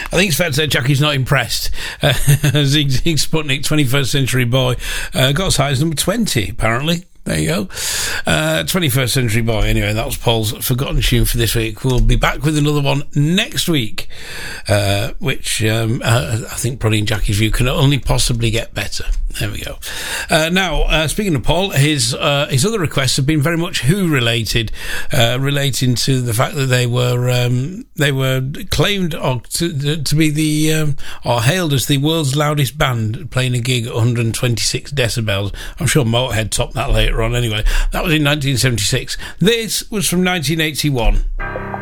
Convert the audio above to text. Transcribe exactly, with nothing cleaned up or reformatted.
I think it's fair to say Jackie's not impressed. Uh, Zig Zig Sputnik, twenty-first Century Boy, uh, got as high as number twenty, apparently. There you go. Uh, twenty-first Century Boy. Anyway, that was Paul's forgotten tune for this week. We'll be back with another one next week, uh, which um, uh, I think probably in Jackie's view can only possibly get better. There we go. Uh, now, uh, speaking of Paul, his uh, his other requests have been very much Who related, uh, relating to the fact that they were um, they were claimed or to, to be the um, or hailed as the world's loudest band, playing a gig at one hundred twenty-six decibels. I'm sure Motorhead topped that later on. Anyway, that was in nineteen seventy-six. This was from nineteen eighty-one.